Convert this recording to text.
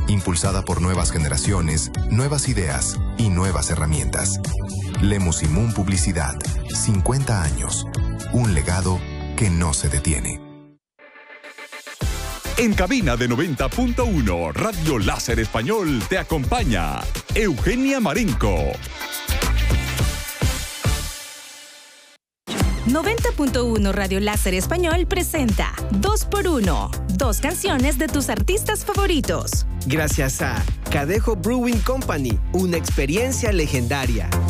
impulsada por nuevas generaciones, nuevas ideas y nuevas herramientas. Lemus y Moon Publicidad, 50 años, un legado que no se detiene. En cabina de 90.1, Radio Láser Español te acompaña Eugenia Marenco. 90.1 Radio Láser Español presenta 2x1, 2 canciones de tus artistas favoritos. Gracias a Cadejo Brewing Company, una experiencia legendaria.